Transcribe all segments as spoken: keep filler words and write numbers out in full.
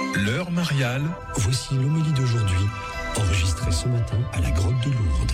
L'heure mariale. Voici l'homélie d'aujourd'hui, enregistrée ce matin à la grotte de Lourdes.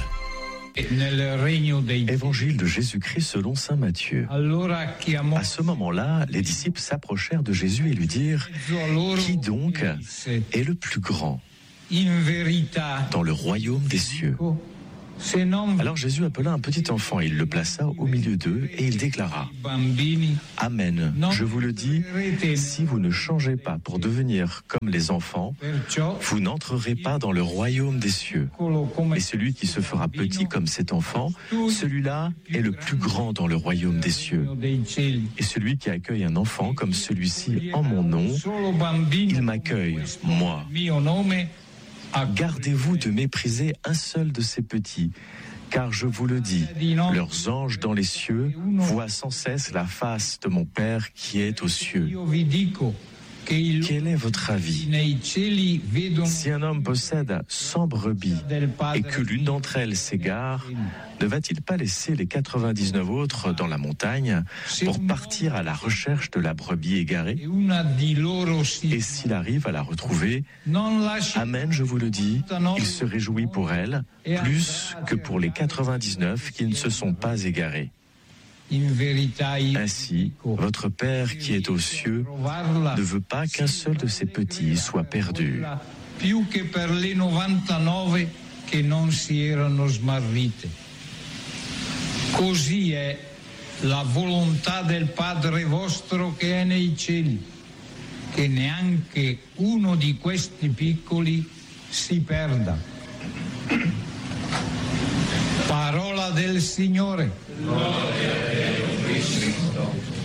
Évangile de Jésus-Christ selon saint Matthieu. À ce moment-là, les disciples s'approchèrent de Jésus et lui dirent : qui donc est le plus grand dans le royaume des cieux ? Alors Jésus appela un petit enfant, il le plaça au milieu d'eux et il déclara : Amen, je vous le dis, si vous ne changez pas pour devenir comme les enfants, vous n'entrerez pas dans le royaume des cieux. Et celui qui se fera petit comme cet enfant, celui-là est le plus grand dans le royaume des cieux. Et celui qui accueille un enfant comme celui-ci en mon nom, il m'accueille, moi. Gardez-vous de mépriser un seul de ces petits, car je vous le dis, leurs anges dans les cieux voient sans cesse la face de mon Père qui est aux cieux. Quel est votre avis ? Si un homme possède cent brebis et que l'une d'entre elles s'égare, ne va-t-il pas laisser les quatre-vingt-dix-neuf autres dans la montagne pour partir à la recherche de la brebis égarée ? Et s'il arrive à la retrouver, Amen, je vous le dis, il se réjouit pour elle, plus que pour les quatre-vingt-dix-neuf qui ne se sont pas égarés. Ainsi, votre Père qui est aux cieux ne veut pas qu'un seul de ses petits soit perdu. Così è la volontà del Padre vostro che è nei cieli, che neanche uno di questi piccoli si perda. Parola del Signore. Gloria a Dio Cristo.